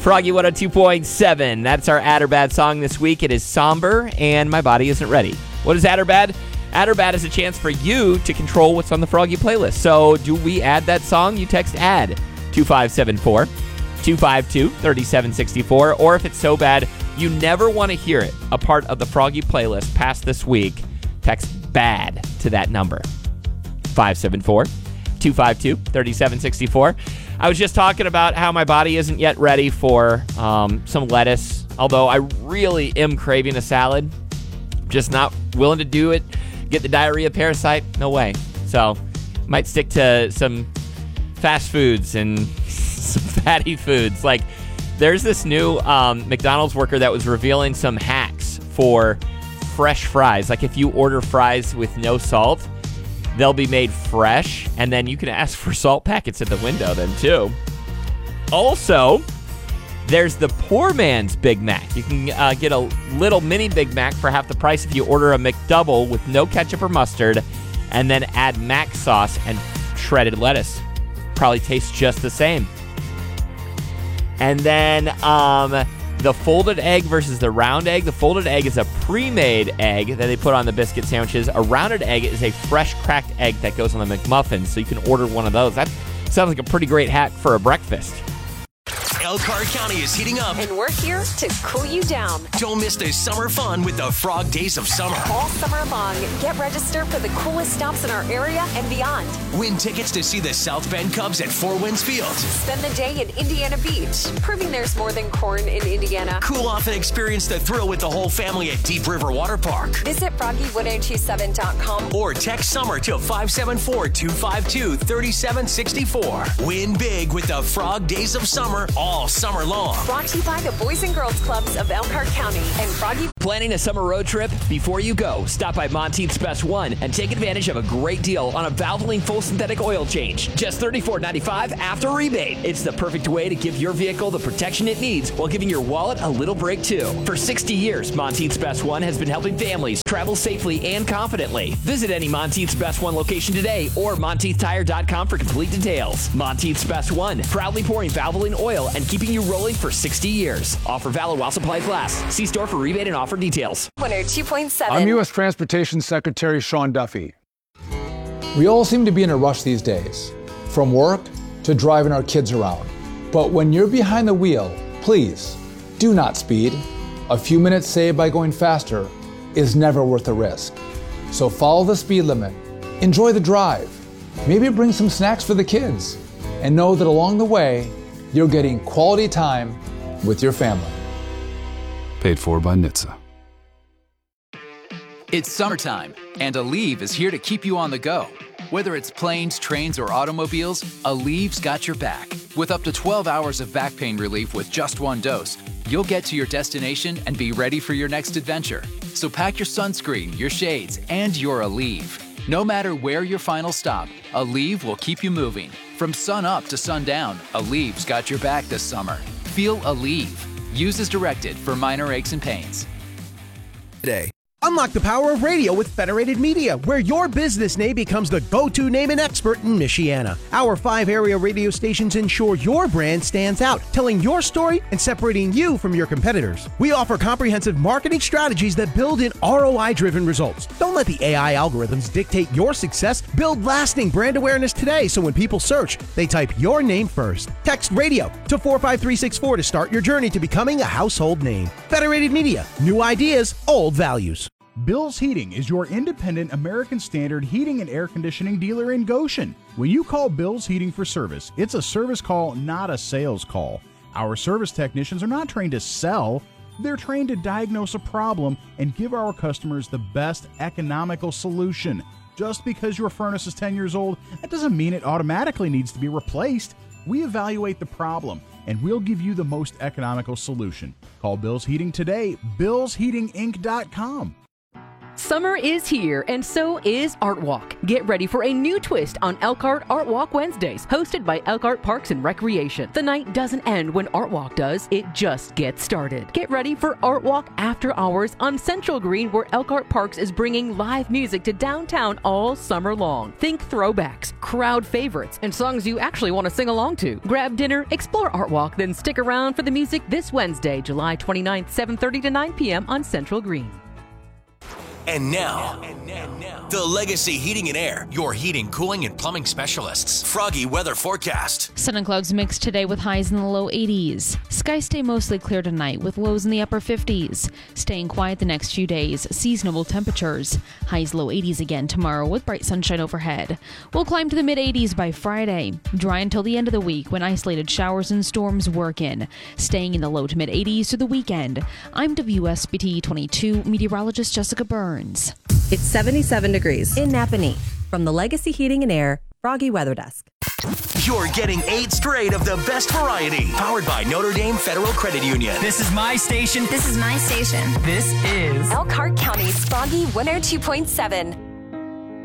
Froggy 102.7. That's our Add or Bad song this week. It is somber, and my body isn't ready. What is Add or Bad? Add or Bad is a chance for you to control what's on the Froggy playlist. So do we add that song? You text ADD 2574 252 3764. Or if it's so bad you never want to hear it, a part of the Froggy playlist past this week, text BAD to that number. 574 252 3764. I was just talking about how my body isn't yet ready for some lettuce, although I really am craving a salad. Just not willing to do it. Get the diarrhea parasite? No way. So, might stick to some fast foods and some fatty foods. Like, there's this new McDonald's worker that was revealing some hacks for fresh fries. Like, if you order fries with no salt, they'll be made fresh, and then you can ask for salt packets at the window then, too. Also, there's the poor man's Big Mac. You can get a little mini Big Mac for half the price if you order a McDouble with no ketchup or mustard, and then add Mac sauce and shredded lettuce. Probably tastes just the same. And then the folded egg versus the round egg. The folded egg is a pre-made egg that they put on the biscuit sandwiches. A rounded egg is a fresh cracked egg that goes on the McMuffin, so you can order one of those. That sounds like a pretty great hack for a breakfast. Elkhart County is heating up, and we're here to cool you down. Don't miss the summer fun with the Frog Days of Summer. All summer long, get registered for the coolest stops in our area and beyond. Win tickets to see the South Bend Cubs at Four Winds Field. Spend the day in Indiana Beach, proving there's more than corn in Indiana. Cool off and experience the thrill with the whole family at Deep River Water Park. Visit froggy1027.com or text SUMMER to 574-252-3764. Win big with the Frog Days of Summer all summer long. Brought to you by the Boys and Girls Clubs of Elkhart County and Froggy. Planning a summer road trip? Before you go, stop by Monteith's Best One and take advantage of a great deal on a Valvoline full synthetic oil change. Just $34.95 after rebate. It's the perfect way to give your vehicle the protection it needs while giving your wallet a little break too. For 60 years, Monteith's Best One has been helping families travel safely and confidently. Visit any Monteith's Best One location today or MonteithTire.com for complete details. Monteith's Best One, proudly pouring Valvoline oil and keeping you rolling for 60 years. Offer valid while supplies last. See store for rebate and offer details. 102.7. I'm U.S. Transportation Secretary Sean Duffy. We all seem to be in a rush these days, from work to driving our kids around. But when you're behind the wheel, please do not speed. A few minutes saved by going faster is never worth the risk. So follow the speed limit, enjoy the drive, maybe bring some snacks for the kids, and know that along the way, you're getting quality time with your family. Paid for by NHTSA. It's summertime, and Aleve is here to keep you on the go. Whether it's planes, trains, or automobiles, Aleve's got your back. With up to 12 hours of back pain relief with just one dose, you'll get to your destination and be ready for your next adventure. So pack your sunscreen, your shades, and your Aleve. No matter where your final stop, Aleve will keep you moving. From sun up to sundown, Aleve's got your back this summer. Feel Aleve. Use as directed for minor aches and pains. Today. Unlock the power of radio with Federated Media, where your business name becomes the go-to name and expert in Michiana. Our 5 area radio stations ensure your brand stands out, telling your story and separating you from your competitors. We offer comprehensive marketing strategies that build in ROI-driven results. Don't let the AI algorithms dictate your success. Build lasting brand awareness today so when people search, they type your name first. Text radio to 45364 to start your journey to becoming a household name. Federated Media, new ideas, old values. Bill's Heating is your independent American Standard heating and air conditioning dealer in Goshen. When you call Bill's Heating for service, it's a service call, not a sales call. Our service technicians are not trained to sell. They're trained to diagnose a problem and give our customers the best economical solution. Just because your furnace is 10 years old, that doesn't mean it automatically needs to be replaced. We evaluate the problem, and we'll give you the most economical solution. Call Bill's Heating today, billsheatinginc.com. Summer is here, and so is Art Walk. Get ready for a new twist on Elkhart Art Walk Wednesdays, hosted by Elkhart Parks and Recreation. The night doesn't end when Art Walk does, it just gets started. Get ready for Art Walk After Hours on Central Green, where Elkhart Parks is bringing live music to downtown all summer long. Think throwbacks, crowd favorites, and songs you actually want to sing along to. Grab dinner, explore Art Walk, then stick around for the music this Wednesday, July 29th, 7:30 to 9 p.m. on Central Green. And now, the Legacy Heating and Air, your heating, cooling, and plumbing specialists. Froggy weather forecast. Sun and clouds mixed today with highs in the low 80s. Skies stay mostly clear tonight with lows in the upper 50s. Staying quiet the next few days. Seasonable temperatures. Highs low 80s again tomorrow with bright sunshine overhead. We'll climb to the mid 80s by Friday. Dry until the end of the week when isolated showers and storms work in. Staying in the low to mid 80s through the weekend. I'm WSBT 22 meteorologist Jessica Burns. It's 77 degrees in Napanee. From the Legacy Heating and Air Froggy Weather Desk. You're getting 8 straight of the best variety. Powered by Notre Dame Federal Credit Union. This is my station. This is my station. This is Elkhart County's Froggy 102.7.